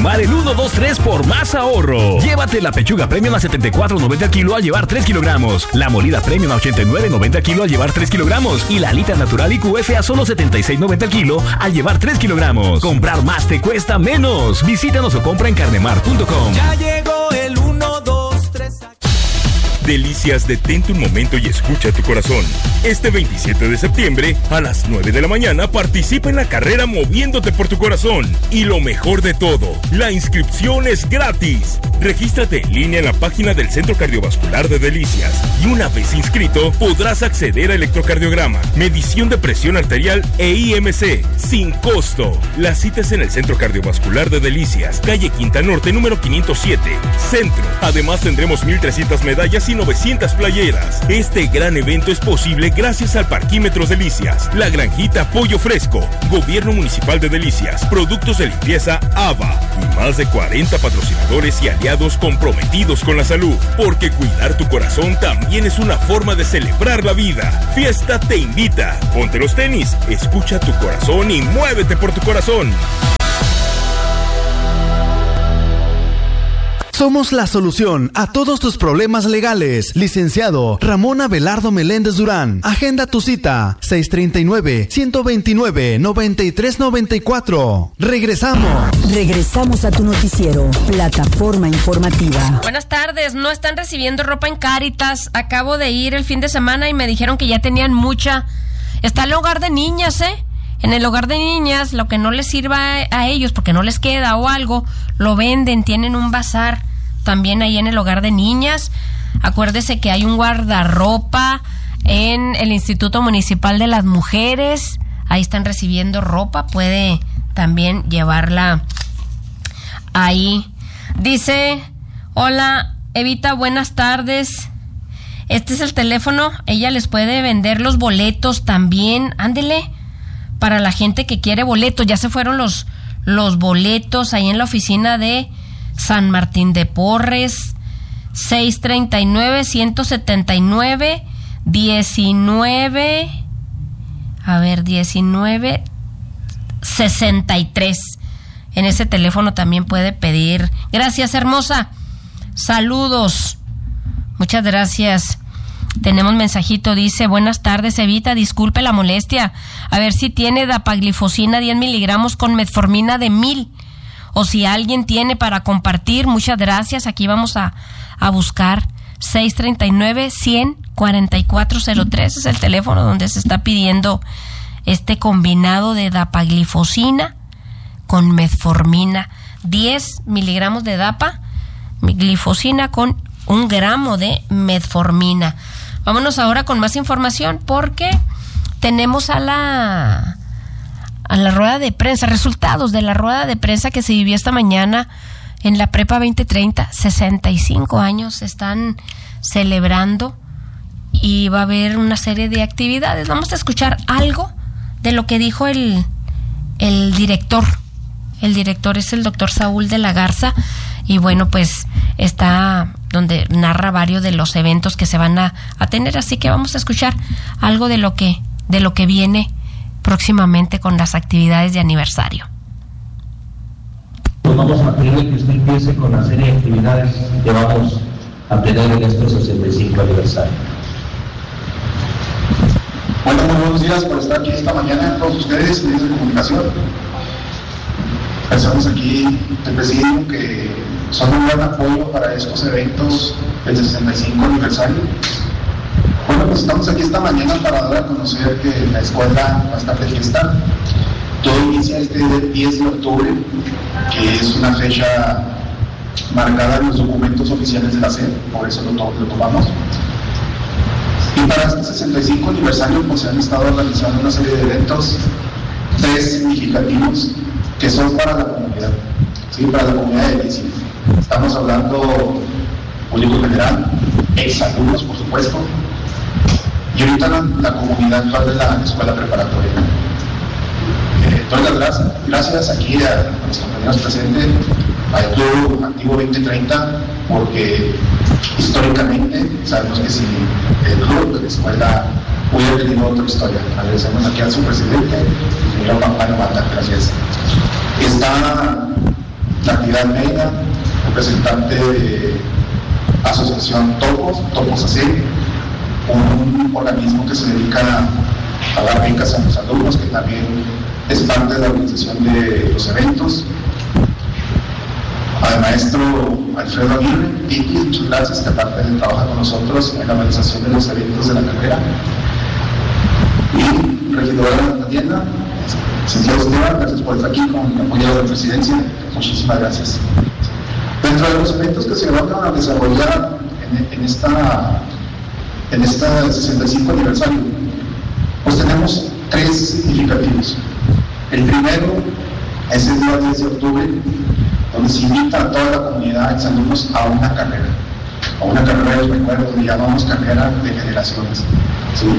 llamar el 123 por más ahorro. Llévate la pechuga premium a $74.90 al kilo al llevar 3 kilogramos. La molida premium a $89.90 al kilo al llevar 3 kilogramos. Y la alita natural IQF a solo $76.90 al kilo al llevar 3 kilogramos. Comprar más te cuesta menos. Visítanos o compra en carnemar.com. Ya llegó el 1, 2, 3. Delicias, detente un momento y escucha tu corazón. Este 27 de septiembre, a las 9 de la mañana, participa en la carrera Moviéndote por tu Corazón. Y lo mejor de todo, la inscripción es gratis. Regístrate en línea en la página del Centro Cardiovascular de Delicias. Y una vez inscrito, podrás acceder a electrocardiograma, medición de presión arterial e IMC, sin costo. La cita es en el Centro Cardiovascular de Delicias, calle Quinta Norte, número 507, Centro. Además, tendremos 1,300 medallas y 900 playeras. Este gran evento es posible gracias al Parquímetros Delicias, La Granjita Pollo Fresco, Gobierno Municipal de Delicias, Productos de Limpieza ABA y más de 40 patrocinadores y aliados comprometidos con la salud. Porque cuidar tu corazón también es una forma de celebrar la vida. Fiesta te invita. Ponte los tenis, escucha tu corazón y muévete por tu corazón. Somos la solución a todos tus problemas legales. Licenciado Ramón Abelardo Meléndez Durán. Agenda tu cita. 639-129-9394. Regresamos a tu noticiero, Plataforma Informativa. Buenas tardes. No están recibiendo ropa en Cáritas. Acabo de ir el fin de semana y me dijeron que ya tenían mucha. Está el hogar de niñas, En el hogar de niñas, lo que no les sirva a ellos, porque no les queda o algo, lo venden, tienen un bazar también ahí en el hogar de niñas. Acuérdese que hay un guardarropa en el Instituto Municipal de las Mujeres. Ahí están recibiendo ropa, puede también llevarla ahí. Dice, hola, Evita, buenas tardes. Este es el teléfono, ella les puede vender los boletos también. Ándele. Para la gente que quiere boletos, ya se fueron los boletos ahí en la oficina de San Martín de Porres, 639-179-1963. En ese teléfono también puede pedir. Gracias, hermosa. Saludos. Muchas gracias. Tenemos mensajito, dice, buenas tardes, Evita, disculpe la molestia, a ver si tiene dapaglifosina 10 miligramos con metformina de 1000, o si alguien tiene para compartir. Muchas gracias, aquí vamos a buscar. 639-100-4403 es el teléfono donde se está pidiendo este combinado de dapaglifosina con metformina, 10 miligramos de dapaglifosina con 1 gramo de metformina. Vámonos ahora con más información porque tenemos a la rueda de prensa, resultados de la rueda de prensa que se vivió esta mañana en la Prepa 2030. 65 años están celebrando y va a haber una serie de actividades. Vamos a escuchar algo de lo que dijo el director. El director es el doctor Saúl de la Garza y bueno, pues está donde narra varios de los eventos que se van a tener, así que vamos a escuchar algo de lo que viene próximamente con las actividades de aniversario. Pues vamos a pedirle que usted empiece con la serie de actividades que vamos a tener en estos 65 aniversario. Bueno, muy buenos días por estar aquí esta mañana, todos ustedes, medios de comunicación, personas aquí del presidio que son un gran apoyo para estos eventos del 65 aniversario. Bueno, pues estamos aquí esta mañana para dar a conocer que la escuela va a estar de fiesta. Todo inicia este 10 de octubre, que es una fecha marcada en los documentos oficiales de la SED, por eso lo tomamos. Y para este 65 aniversario pues se han estado realizando una serie de eventos, 3 significativos, que son para la comunidad, ¿sí? Para la comunidad de Delicias. Estamos hablando público general, exalumnos por supuesto, y ahorita la comunidad actual de la escuela preparatoria. Doy las gracias aquí a los compañeros presentes, al Club Antiguo 2030, porque históricamente sabemos que si el club de la escuela hubiera tenido otra historia. Agradecemos aquí a su presidente, el señor Pampano Mata, gracias. Está la actividad Soledad Almeida, representante de Asociación Topos AC, un organismo que se dedica a dar becas a los alumnos, que también es parte de la organización de los eventos. Al maestro Alfredo Aguirre, Titi, muchas gracias, que aparte de trabajar con nosotros en la organización de los eventos de la carrera. Y regidora de la tienda, Santiago Esteban, gracias por estar aquí con el apoyo de la presidencia, muchísimas gracias. Dentro de los eventos que se van a desarrollar en esta 65 aniversario, pues tenemos 3 significativos. El primero es el día 10 de octubre, donde se invita a toda la comunidad de exalumnos a una carrera de recuerdo, que llamamos carrera de generaciones, ¿sí?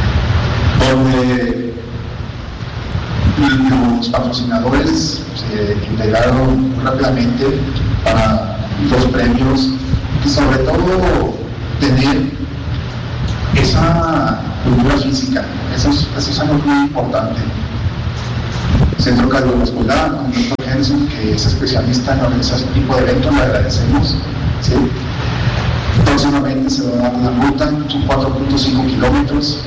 Donde los patrocinadores se integraron rápidamente para los premios y sobre todo tener esa cultura física, eso es algo muy importante. Centro Cardiovascular, con el Dr. Jensen, que es especialista en organizar este tipo de eventos, le agradecemos, ¿sí? Próximamente se va a dar una ruta, son 4.5 kilómetros.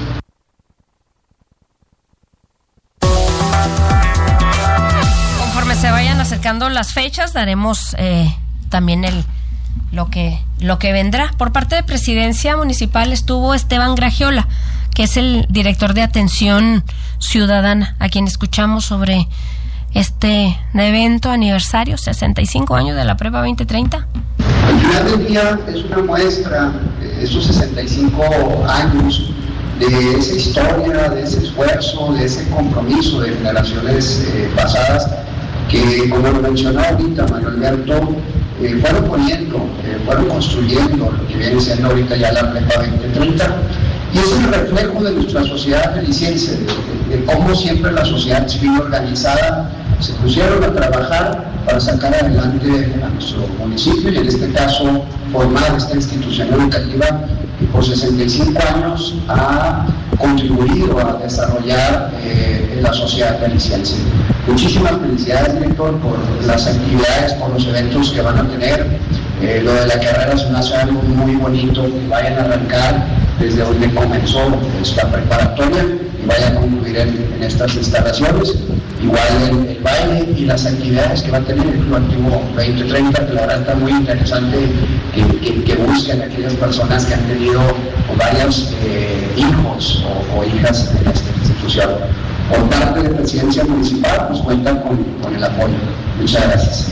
Conforme se vayan acercando las fechas, daremos también lo que vendrá. Por parte de Presidencia Municipal estuvo Esteban Gragiola, que es el director de Atención Ciudadana, a quien escuchamos sobre este evento aniversario, 65 años de la Prepa 2030. Al final del día es una muestra de esos 65 años, de esa historia, de ese esfuerzo, de ese compromiso de generaciones pasadas, que, como lo mencionó ahorita Manuel Alberto, fueron construyendo lo que viene siendo ahorita ya la Prepa 2030, y es el reflejo de nuestra sociedad jalisciense, de cómo siempre la sociedad civil organizada se pusieron a trabajar para sacar adelante a nuestro municipio, y en este caso formar esta institución educativa que por 65 años ha contribuido a desarrollar la sociedad jalisciense. Muchísimas felicidades, director, por las actividades, por los eventos que van a tener. Lo de la carrera se me hace algo muy bonito, que vayan a arrancar desde donde comenzó esta preparatoria y vayan a concluir en estas instalaciones. Igual el baile y las actividades que va a tener el Club Antiguo 2030, que la verdad está muy interesante que busquen a aquellas personas que han tenido varios hijos o hijas en esta institución. Por parte de Presidencia Municipal, pues cuentan con el apoyo. Muchas gracias.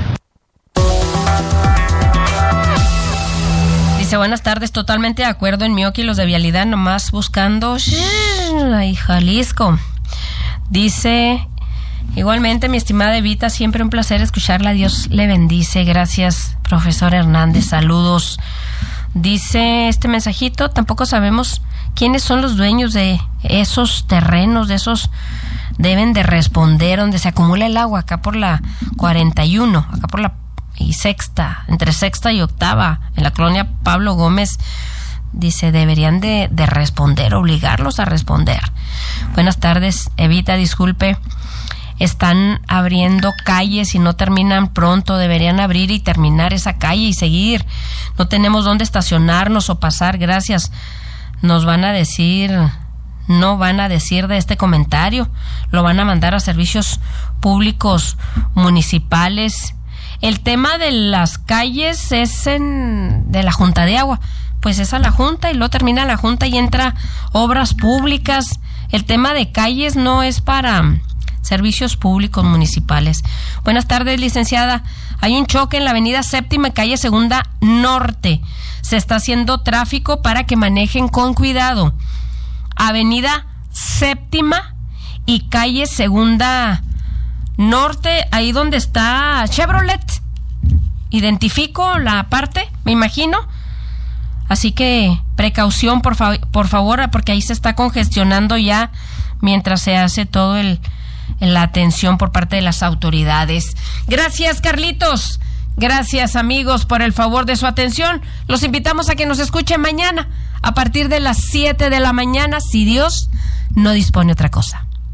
Dice, buenas tardes, totalmente de acuerdo en Mioki, los de vialidad nomás buscando ay, Jalisco. Dice, igualmente mi estimada Evita, siempre un placer escucharla, Dios le bendice. Gracias, profesor Hernández, saludos. Dice este mensajito, tampoco sabemos quiénes son los dueños de esos terrenos, de esos deben de responder, donde se acumula el agua, acá por la 41, acá por la y sexta, entre sexta y octava, en la colonia Pablo Gómez. Dice, deberían de responder, obligarlos a responder. Buenas tardes, Evita, disculpe, están abriendo calles y no terminan pronto, deberían abrir y terminar esa calle y seguir. No tenemos dónde estacionarnos o pasar, gracias. Nos van a decir, no van a decir de este comentario, lo van a mandar a servicios públicos municipales. El tema de las calles es de la Junta de Agua, pues es a la Junta y luego termina la Junta y entra Obras Públicas. El tema de calles no es para servicios públicos municipales. Buenas tardes, licenciada. Hay un choque en la avenida Séptima, calle Segunda Norte. Se está haciendo tráfico para que manejen con cuidado. Avenida Séptima y calle Segunda Norte, ahí donde está Chevrolet. Identifico la parte, me imagino. Así que precaución, por favor, porque ahí se está congestionando ya mientras se hace todo la atención por parte de las autoridades. Gracias, Carlitos. Gracias, amigos, por el favor de su atención. Los invitamos a que nos escuchen mañana a partir de las 7 de la mañana, si Dios no dispone otra cosa.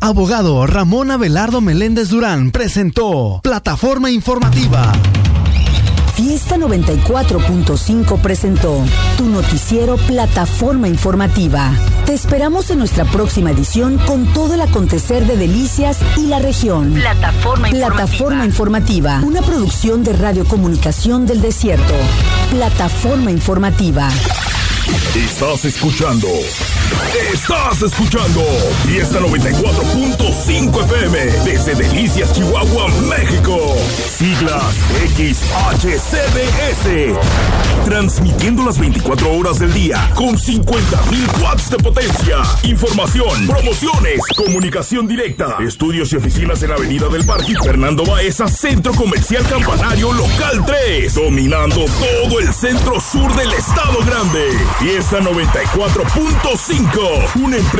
Abogado Ramón Abelardo Meléndez Durán presentó Plataforma Informativa. Fiesta 94.5 presentó tu noticiero Plataforma Informativa. Te esperamos en nuestra próxima edición con todo el acontecer de Delicias y la región. Plataforma Informativa, una producción de Radiocomunicación del Desierto. Plataforma Informativa. Estás escuchando Fiesta 94.5 FM desde Delicias, Chihuahua, México. Siglas XHCDS. Transmitiendo las 24 horas del día con 50,000 watts de potencia. Información, promociones, comunicación directa. Estudios y oficinas en Avenida del Parque Fernando Baeza, Centro Comercial Campanario Local 3. Dominando todo el centro sur del Estado Grande. Fiesta 94.5. Una empresa